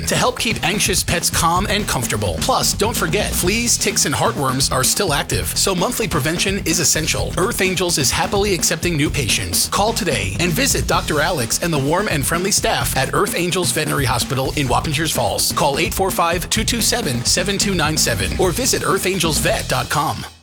to help keep anxious pets calm and comfortable. Plus, don't forget, fleas, ticks, and heartworms are still active, so monthly prevention is essential. Earth Angels is happily accepting new patients. Call today and visit Dr. Alex and the warm and friendly staff at Earth Angels Veterinary Hospital in Wappingers Falls. Call 845-227-7297 or visit earthangelsvet.com.